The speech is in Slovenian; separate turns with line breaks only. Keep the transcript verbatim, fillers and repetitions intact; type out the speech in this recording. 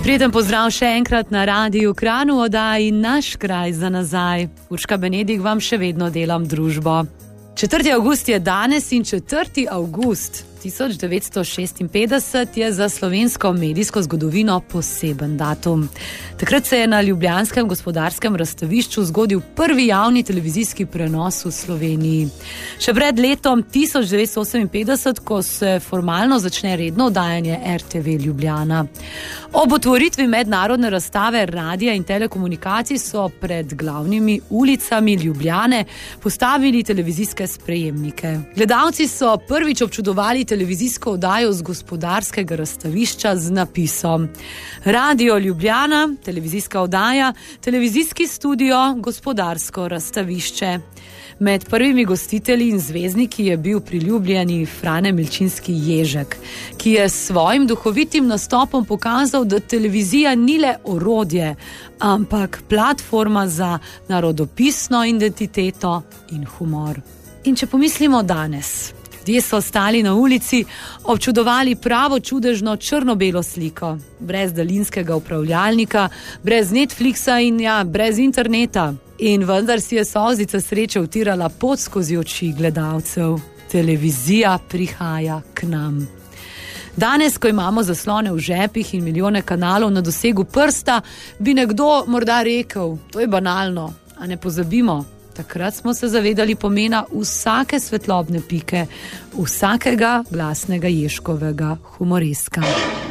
Prijeten pozdrav še enkrat na Radiu Kranj v oddaji Naš kraj za nazaj. Urška Benedik vam še vedno delam družbo. četrti avgust je danes in četrti avgust tisoč devetsto šestinpetdeset je za slovensko medijsko zgodovino poseben datum. Takrat se je na ljubljanskem gospodarskem razstavišču zgodil prvi javni televizijski prenos v Sloveniji. Še pred letom tisoč devetsto oseminpetdeset, ko se formalno začne redno oddajanje R T V Ljubljana. Ob otvoritvi mednarodne razstave radija in telekomunikacij so pred glavnimi ulicami Ljubljane postavili televizijske sprejemnike. Gledalci so prvič občudovali televizijsko oddajo z gospodarskega razstavišča z napisom Radio Ljubljana, televizijska oddaja, televizijski studio, gospodarsko razstavišče. Med prvimi gostitelji in zvezdniki je bil priljubljeni Frane Milčinski Ježek, ki je s svojim duhovitim nastopom pokazal, da televizija ni le orodje, ampak platforma za narodopisno identiteto in humor. In če pomislimo danes, ljudje so stali na ulici, občudovali pravo čudežno črno-belo sliko, brez daljinskega upravljalnika, brez Netflixa in ja, brez interneta. In vendar si je solzica sreče utirala pot skozi oči gledalcev. Televizija prihaja k nam. Danes, ko imamo zaslone v žepih in milijone kanalov na dosegu prsta, bi nekdo morda rekel, to je banalno, a ne pozabimo. Takrat smo se zavedali pomena vsake svetlobne pike, vsakega glasnega Ježkovega humoreska.